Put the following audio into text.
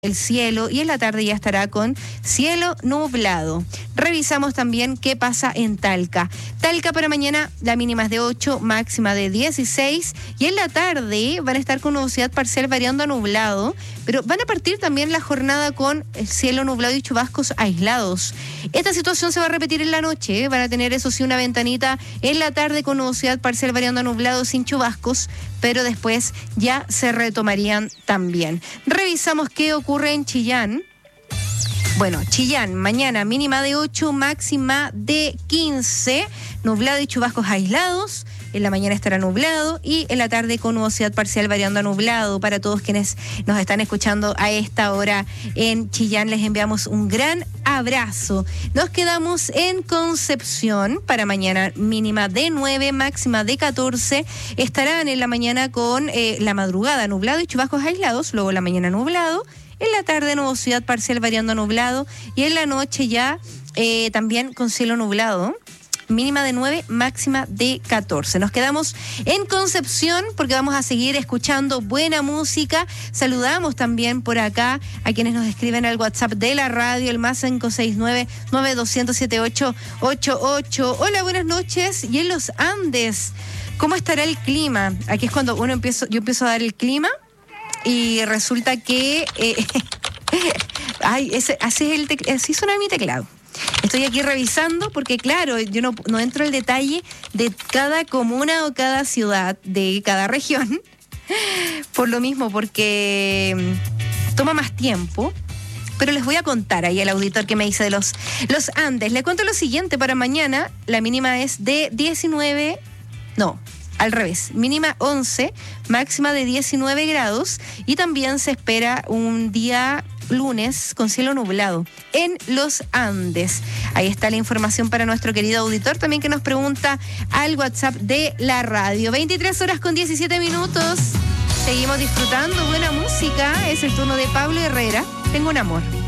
el cielo y en la tarde ya estará con cielo nublado. Revisamos también qué pasa en Talca. Talca para mañana la mínima es de 8, máxima de 16 y en la tarde van a estar con nubosidad parcial variando a nublado, pero van a partir también la jornada con el cielo nublado y chubascos aislados. Esta situación se va a repetir en la noche, van a tener eso sí una ventanita en la tarde con nubosidad parcial variando a nublado sin chubascos, pero después ya se retomarían también. Revisamos qué ocurre en Chillán. Bueno, Chillán, mañana mínima de 8, máxima de 15, nublado y chubascos aislados. En la mañana estará nublado y en la tarde con nubosidad parcial variando a nublado. Para todos quienes nos están escuchando a esta hora en Chillán, les enviamos un gran abrazo. Nos quedamos en Concepción para mañana mínima de 9, máxima de 14. Estarán en la mañana con la madrugada nublado y chubascos aislados, luego la mañana nublado. En la tarde nubosidad parcial variando a nublado y en la noche ya también con cielo nublado. Mínima de 9, máxima de 14. Nos quedamos en Concepción porque vamos a seguir escuchando buena música. Saludamos también por acá a quienes nos escriben al WhatsApp de la radio, el más 569-9200-7888. Hola, buenas noches. Y en los Andes, ¿cómo estará el clima? Aquí es cuando yo empiezo a dar el clima y resulta que así suena mi teclado. Estoy aquí revisando porque, claro, yo no entro al detalle de cada comuna o cada ciudad de cada región, por lo mismo, porque toma más tiempo, pero les voy a contar ahí al auditor que me dice de los Andes. Le cuento lo siguiente, para mañana la mínima es de 19, no, al revés, mínima 11, máxima de 19 grados y también se espera un día lunes con cielo nublado en los Andes. Ahí está la información para nuestro querido auditor también que nos pregunta al WhatsApp de la radio. 23:17. Seguimos disfrutando buena música. Es el turno de Pablo Herrera. Tengo un amor.